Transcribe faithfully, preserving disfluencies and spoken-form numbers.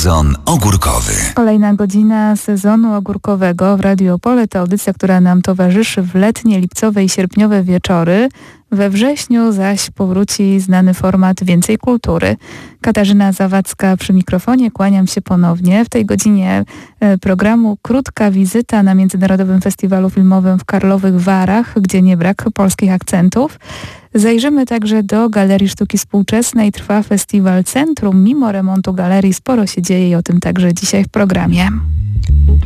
Sezon ogórkowy. Kolejna godzina sezonu ogórkowego w Radiu Opole to audycja, która nam towarzyszy w letnie, lipcowe i sierpniowe wieczory. We wrześniu zaś powróci znany format Więcej Kultury. Katarzyna Zawadzka przy mikrofonie, kłaniam się ponownie. W tej godzinie programu krótka wizyta na Międzynarodowym Festiwalu Filmowym w Karlowych Warach, gdzie nie brak polskich akcentów. Zajrzymy także do Galerii Sztuki Współczesnej. Trwa festiwal Centrum. Mimo remontu galerii sporo się dzieje i o tym także dzisiaj w programie.